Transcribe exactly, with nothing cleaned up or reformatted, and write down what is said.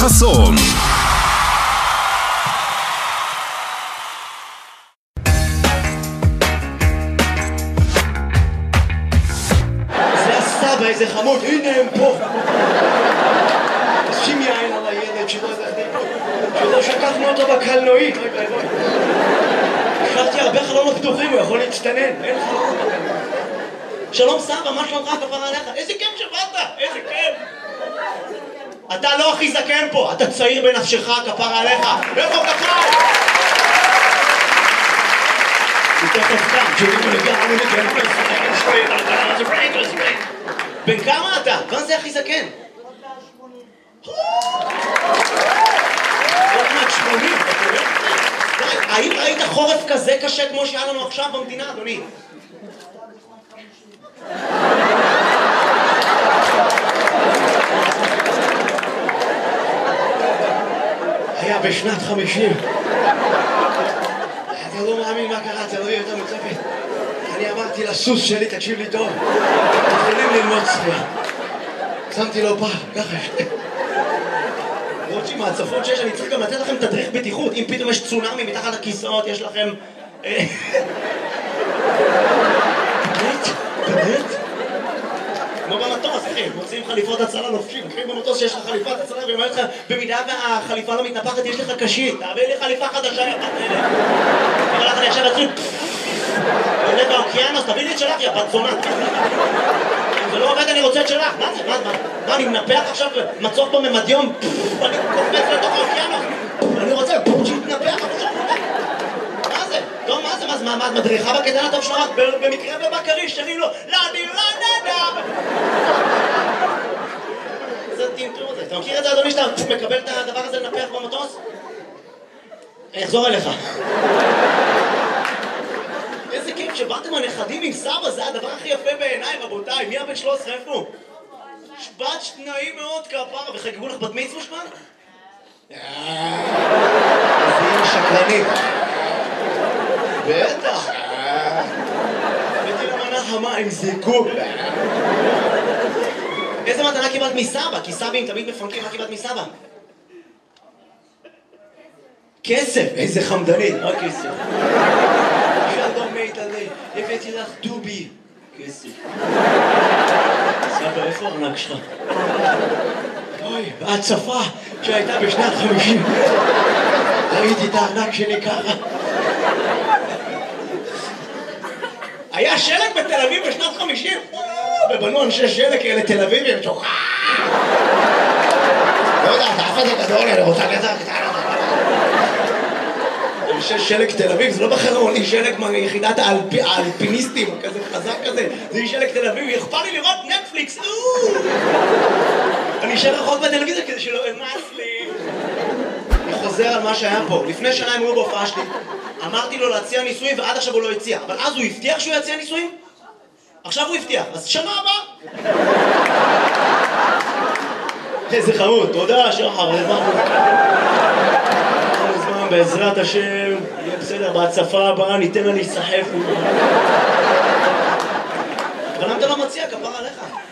חסון. זה הסבא, איזה חמוד, הנה הם פה. שים יין על הילד שלא שלא שקחנו אותו בקלנועית. השארתי הרבה חלונות פתוחים, הוא יכול להצטנן, אין חלונות בקלנועית. שלום סבא, מה שלומך כפרה עליך? איזה כיף שבאת, איזה כיף. אתה לא הכי זקן פה, אתה צעיר בנפשך כפרה עליך. איפה כפרה? תכף כאן, ג'ולינו לגמרי לגמרי בן כמה אתה? מה זה הכי זקן? עוד מעט שמונים, האם ראית חורף כזה קשה כמו שהיה לנו עכשיו במדינה, אדוני? היה בשנת חמישים. אתה לא מאמין מה קרה, אתה לא יודע יותר מוצפת. אני אמרתי לסוס שלי, תקשיב לי טוב, יכולים ללמוד שחייה. שמתי לו פעם, ככה שתי. רוצים מהצפות שיש, אני צריך גם לתת לכם תדריך בטיחות. אם פתאום יש צונאמי מתחת לכיסאות, יש לכם... באמת? באמת? כמו במטוס, אחי, מוצאים חליפות הצלה נופשים. אחי, במטוס שיש לך חליפת הצלה, ואומר לך, במידה והחליפה לא מתנפחת, יש לך קשית. תביא לי חליפה חדשה, יא בת אלה. אומר לך, אני עכשיו אצלי... עולה באוקיינוס, תביא לי את שלך, יא בת זונה. אם זה לא עובד, אני רוצה את שלך. מה זה? מה זה? מה, אני מנפח עכשיו מצוף בממדיום? אני קופץ לתוך האוקיינוס. אני רוצה שיתנפח. מה זה? טוב, מה זה? מה זה? מה, את מדריכה בקטן הטוב שלך? במקרה ובקרי, שרי לו, לא, אני לא נדע. זה טינטור הזה. אתה מכיר את זה, אדוני, שאתה מקבל את הדבר הזה לנפח במטוס? אני אחזור אליך. איזה כיף שבאתם הנכדים עם סבא, זה הדבר הכי יפה בעיניי, רבותיי. מי הבן שלוש עשרה, איפה? שבת שניים מאוד כפרה, וחגגו לך בת מצווה שמן? איזה אמא שקרנית. בטח. הבאתי למנה חמה עם זיקוק. איזה מתנה קיבלת מסבא? כי סבים תמיד מפנקים, מה קיבלת מסבא? כסף, איזה חמדנית, רק כסף. שלום מיטלי, הבאתי לך דובי. כסף. סבא, איפה הארנק שלך? אוי, בהצפה שהייתה בשנת חמישים. ראיתי את הארנק שלי ככה. היה שלג בתל אביב בשנת חמישים? ובנו אנשי שלג כאלה תל אביבים, שוחה! לא יודע, אתה אף הזה גדול, אני רוצה גזר קטנה. אנשי שלג תל אביב, זה לא בחרון, היא שלג מיחידת האלפיניסטים, כזה חזק כזה, זה היא שלג תל אביב, אכפת לי לראות נטפליקס, אני אשאר רחוק בטלוויזיה כדי שלא אמס לי. אני חוזר על מה שהיה פה, לפני שנה הם היו בהופעה שלי, אמרתי לו להציע נישואים ועד עכשיו הוא לא הציע, אבל אז הוא הבטיח שהוא יציע נישואים? עכשיו הוא הבטיח, אז שנה הבאה. איזה חמוד, תודה שחר, בעזרת השם, יהיה בסדר, בהצפה הבאה ניתן לה להיסחף. אבל למה אתה לא מציע, כפרה עליך?